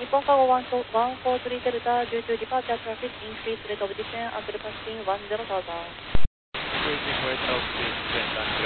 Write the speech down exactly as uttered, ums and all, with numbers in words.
日本カゴワンフォースリーデルタじゅうにデパーチャートラフィックインクリースレートオブディセンアンドルパッシンワンゼロサウザン。 Cruising west altitude, descent